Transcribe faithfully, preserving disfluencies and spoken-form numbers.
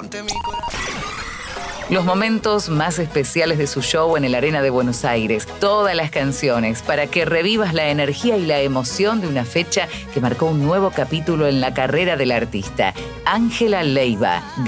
Los momentos más especiales de su show en el Arena de Buenos Aires. Todas las canciones para que revivas la energía y la emoción de una fecha que marcó un nuevo capítulo en la carrera del artista. Ángela Leiva.